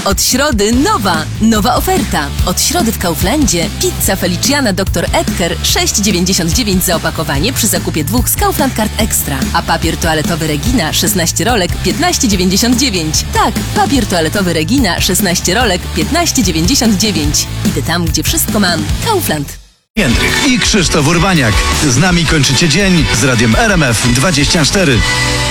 Od środy nowa oferta. Od środy w Kauflandzie pizza Feliciana Dr. Edgar 6,99 za opakowanie przy zakupie 2 z Kaufland Card Extra. A papier toaletowy Regina 16 rolek 15,99. Tak, papier toaletowy Regina 16 rolek 15,99. Idę tam, gdzie wszystko mam. Kaufland. Jędrych i Krzysztof Urbaniak. Z nami kończycie dzień z radiem RMF 24.